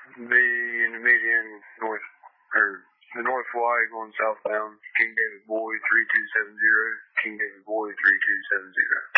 Be in the median north, or the North Y going southbound. King David Boy 3270. King David Boy 3270.